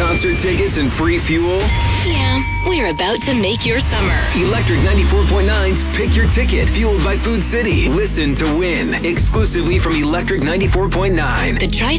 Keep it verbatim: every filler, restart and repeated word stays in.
Concert tickets and free fuel? Yeah, we're about to make your summer. Electric ninety-four point nine's Pick Your Ticket, fueled by Food City. Listen to win, exclusively from Electric ninety-four point nine. The Tri